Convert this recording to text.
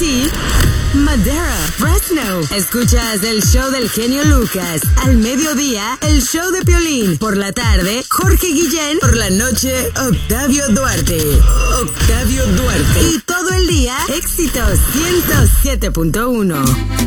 Tennessee, Madera, Fresno. Escuchas el show del genio Lucas. Al mediodía, el show de Piolín. Por la tarde, Jorge Guillén. Por la noche, Octavio Duarte. Octavio Duarte. Y todo el día, éxitos 107.1.